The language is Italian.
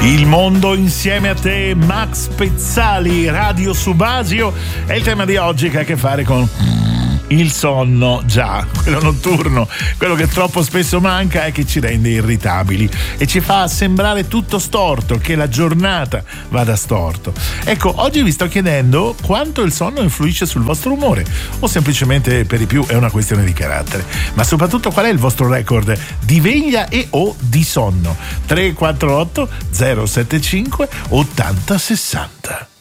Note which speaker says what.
Speaker 1: Il mondo insieme a te, Max Pezzali, Radio Subasio. È il tema di oggi che ha a che fare con il sonno, già, quello notturno, quello che troppo spesso manca e che ci rende irritabili e ci fa sembrare tutto storto, che la giornata vada storto. Ecco, oggi vi sto chiedendo quanto il sonno influisce sul vostro umore, o semplicemente per di più è una questione di carattere, ma soprattutto qual è il vostro record di veglia e o di sonno. 348 075 80 60.